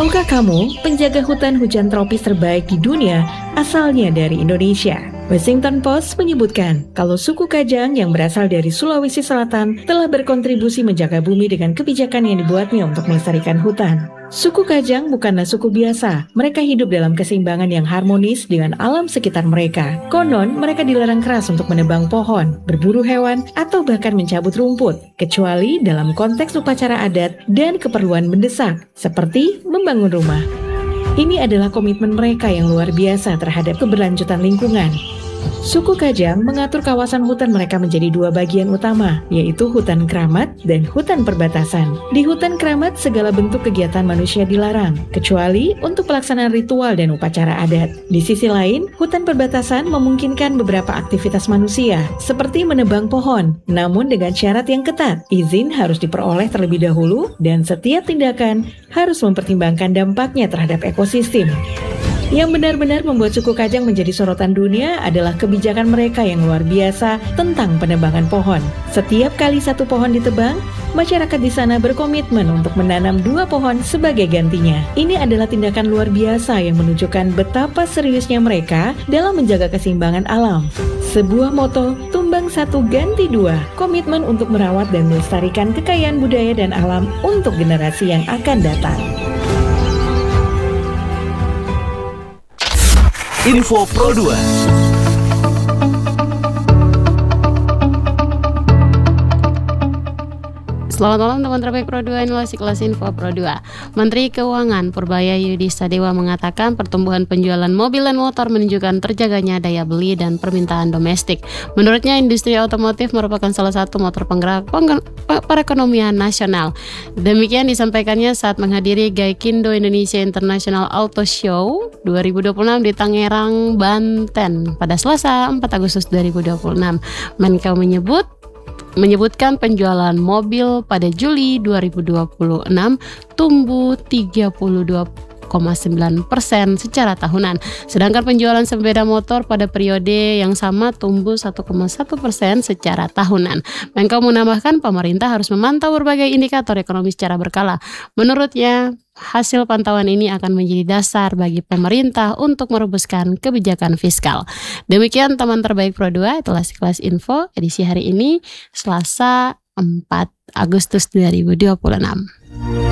Tahukah kamu, penjaga hutan hujan tropis terbaik di dunia asalnya dari Indonesia? Washington Post menyebutkan kalau suku Kajang yang berasal dari Sulawesi Selatan telah berkontribusi menjaga bumi dengan kebijakan yang dibuatnya untuk melestarikan hutan. Suku Kajang bukanlah suku biasa, mereka hidup dalam keseimbangan yang harmonis dengan alam sekitar mereka. Konon, mereka dilarang keras untuk menebang pohon, berburu hewan, atau bahkan mencabut rumput, kecuali dalam konteks upacara adat dan keperluan mendesak, seperti membangun rumah. Ini adalah komitmen mereka yang luar biasa terhadap keberlanjutan lingkungan. Suku Kajang mengatur kawasan hutan mereka menjadi dua bagian utama, yaitu hutan keramat dan hutan perbatasan. Di hutan keramat, segala bentuk kegiatan manusia dilarang, kecuali untuk pelaksanaan ritual dan upacara adat. Di sisi lain, hutan perbatasan memungkinkan beberapa aktivitas manusia, seperti menebang pohon, namun dengan syarat yang ketat. Izin harus diperoleh terlebih dahulu, dan setiap tindakan harus mempertimbangkan dampaknya terhadap ekosistem. Yang benar-benar membuat suku Kajang menjadi sorotan dunia adalah kebijakan mereka yang luar biasa tentang penebangan pohon. Setiap kali satu pohon ditebang, masyarakat di sana berkomitmen untuk menanam 2 pohon sebagai gantinya. Ini adalah tindakan luar biasa yang menunjukkan betapa seriusnya mereka dalam menjaga keseimbangan alam. Sebuah moto, tumbang 1 ganti 2, komitmen untuk merawat dan melestarikan kekayaan budaya dan alam untuk generasi yang akan datang. Info Pro 2. Selamat malam teman terbaik Pro 2, inilah kelas Info Pro 2. Menteri Keuangan Purbaya Yudi Sadewa mengatakan pertumbuhan penjualan mobil dan motor menunjukkan terjaganya daya beli dan permintaan domestik. Menurutnya industri otomotif merupakan salah satu motor penggerak perekonomian nasional. Demikian disampaikannya saat menghadiri Gaikindo Indonesia International Auto Show 2026 di Tangerang, Banten pada Selasa 4 Agustus 2026. Menkeu menyebutkan penjualan mobil pada Juli 2026 tumbuh 32,9% secara tahunan. Sedangkan penjualan sepeda motor pada periode yang sama tumbuh 1,1% secara tahunan. Menkeu menambahkan pemerintah harus memantau berbagai indikator ekonomi secara berkala. Menurutnya, hasil pantauan ini akan menjadi dasar bagi pemerintah untuk merumuskan kebijakan fiskal. Demikian teman terbaik Pro 2, itulah Kelas Info edisi hari ini, Selasa 4 Agustus 2026.